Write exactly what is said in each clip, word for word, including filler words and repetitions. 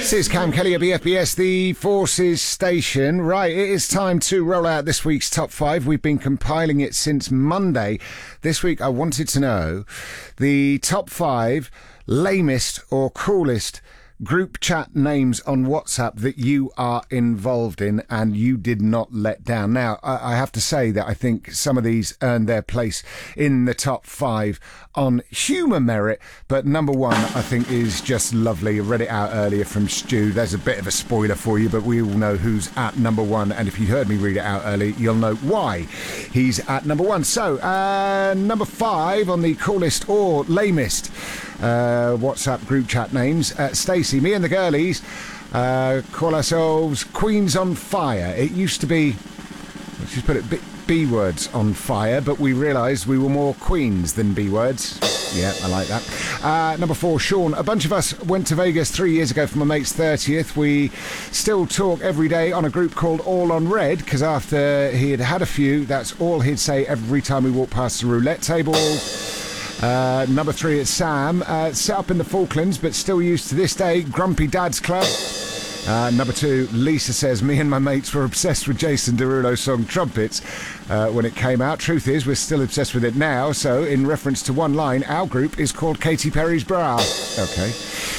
This is Cam Kelly at B F B S, the Forces station. Right, it is time to roll out this week's top five. We've been compiling it since Monday. This week I wanted to know the top five lamest or coolest group chat names on WhatsApp that you are involved in and you did not let down. Now, I have to say that I think some of these earned their place in the top five on humour merit, but number one, I think, is just lovely. I read it out earlier from Stu. There's a bit of a spoiler for you, but we all know who's at number one, and if you heard me read it out earlier, you'll know why he's at number one. So, uh, number five on the coolest or lamest Uh, WhatsApp group chat names. Uh, Stacey, me and the girlies uh, call ourselves Queens on Fire. It used to be, she's put it, B, B words on fire, but we realised we were more Queens than B words. Yeah, I like that. Uh, number four, Sean. A bunch of us went to Vegas three years ago for my mate's thirtieth. We still talk every day on a group called All on Red, because after he had had a few, that's all he'd say every time we walked past the roulette table. Uh, number three is Sam, uh, set up in the Falklands but still used to this day, Grumpy Dad's Club. Uh, number two, Lisa says, me and my mates were obsessed with Jason Derulo's song Trumpets uh, when it came out. Truth is, we're still obsessed with it now, so in reference to one line, our group is called Katy Perry's Bra. Okay.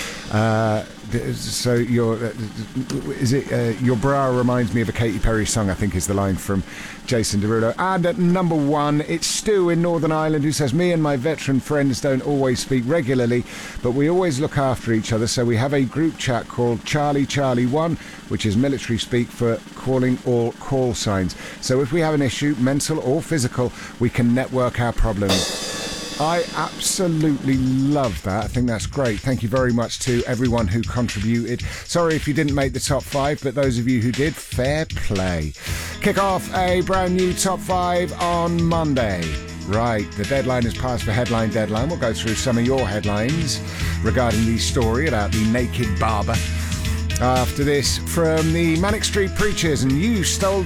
Uh, so your uh, is it uh, your bra reminds me of a Katy Perry song, I think is the line from Jason Derulo. And at number one, it's Stu in Northern Ireland, who says, me and my veteran friends don't always speak regularly, but we always look after each other, so we have a group chat called Charlie Charlie One, which is military speak for calling all call signs. So if we have an issue, mental or physical, we can network our problems. I absolutely love that. I think that's great. Thank you very much to everyone who contributed. Sorry if you didn't make the top five, but those of you who did, fair play. Kick off a brand new top five on Monday. Right, the deadline is passed for headline deadline. We'll go through some of your headlines regarding the story about the naked barber. After this, from the Manic Street Preachers, and you stole